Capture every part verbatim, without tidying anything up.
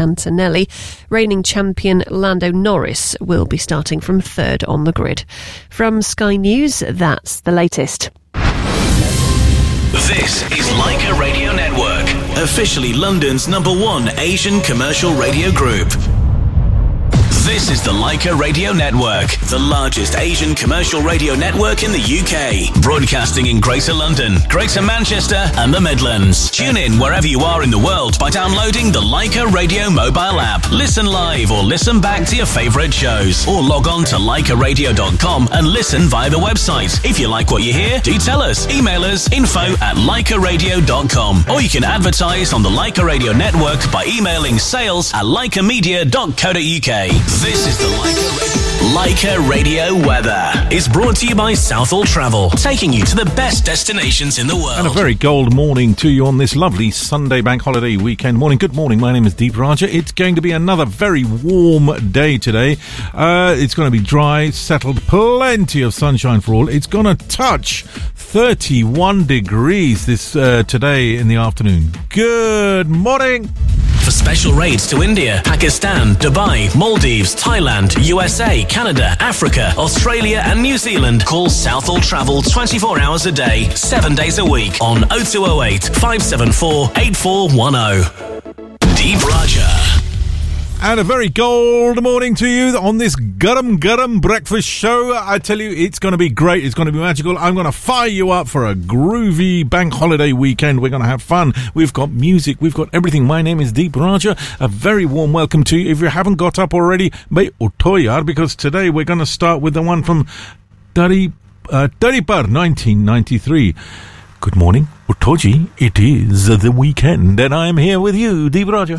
Antonelli. Reigning champion Lando Norris will be starting from third on the grid. From Sky News, that's the latest. This is Leica Radio Network, officially London's number one Asian commercial radio group. This is the Leica Radio Network, the largest Asian commercial radio network in the U K, broadcasting in Greater London, Greater Manchester and the Midlands. Tune in wherever you are in the world by downloading the Leica Radio mobile app. Listen live or listen back to your favourite shows, or log on to leica radio dot com and listen via the website. If you like what you hear, do tell us. Email us info at leica radio dot com, or you can advertise on the Leica Radio Network by emailing sales at leica media dot co dot uk. This is the Leica Radio. Leica Radio weather is brought to you by Southall Travel, taking you to the best destinations in the world. And a very gold morning to you on this lovely Sunday bank holiday weekend morning. Good morning, my name is Deep Raja. It's going to be another very warm day today. Uh, it's going to be dry, settled, plenty of sunshine for all. It's going to touch thirty-one degrees this uh, today in the afternoon. Good morning. For special rates to India, Pakistan, Dubai, Maldives, Thailand, U S A, Canada, Africa, Australia and New Zealand, call Southall Travel twenty-four hours a day, seven days a week on oh two oh eight, five seven four, eight four one oh. Deep Raja. And a very gold morning to you on this Garam Garam breakfast show. I tell you, it's going to be great. It's going to be magical. I'm going to fire you up for a groovy bank holiday weekend. We're going to have fun. We've got music. We've got everything. My name is Deep Raja. A very warm welcome to you. If you haven't got up already, bhai utho yaar, because today we're going to start with the one from Dari, uh, Daripar, nineteen ninety-three. Good morning, Uthoji. It is the weekend, and I'm here with you, Deep Raja.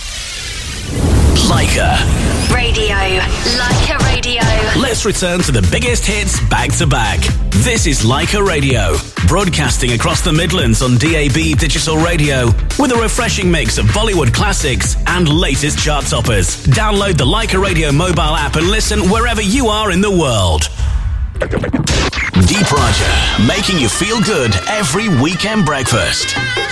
Leica Radio. Leica Radio. Let's return to the biggest hits back to back. This is Leica Radio, broadcasting across the Midlands on D A B digital radio with a refreshing mix of Bollywood classics and latest chart toppers. Download the Leica Radio mobile app and listen wherever you are in the world. Deep Raja, making you feel good every weekend breakfast.